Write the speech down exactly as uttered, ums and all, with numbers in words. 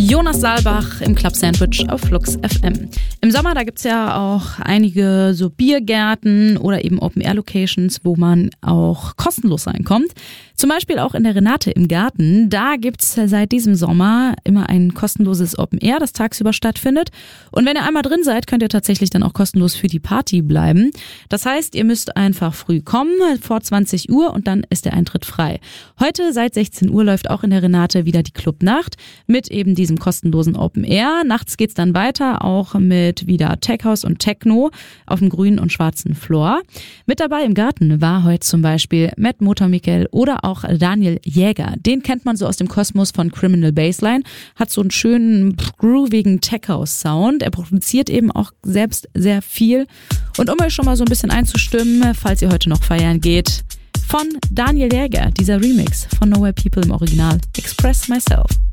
Jonas Saalbach im Club Sandwich auf Flux F M. Im Sommer, da gibt's ja auch einige so Biergärten oder eben Open-Air-Locations, wo man auch kostenlos reinkommt. Zum Beispiel auch in der Renate im Garten. Da gibt's seit diesem Sommer immer ein kostenloses Open-Air, das tagsüber stattfindet. Und wenn ihr einmal drin seid, könnt ihr tatsächlich dann auch kostenlos für die Party bleiben. Das heißt, ihr müsst einfach früh kommen, vor zwanzig Uhr, und dann ist der Eintritt frei. Heute seit sechzehn Uhr läuft auch in der Renate wieder die Clubnacht mit eben diesem kostenlosen Open Air. Nachts geht's dann weiter, auch mit wieder Tech House und Techno auf dem grünen und schwarzen Floor. Mit dabei im Garten war heute zum Beispiel Matt Motormikkel oder auch Daniel Jäger. Den kennt man so aus dem Kosmos von Criminal Bassline. Hat so einen schönen, groovigen Tech House Sound. Er produziert eben auch selbst sehr viel. Und um euch schon mal so ein bisschen einzustimmen, falls ihr heute noch feiern geht, von Daniel Jäger, dieser Remix von Nowhere People im Original, Express Myself.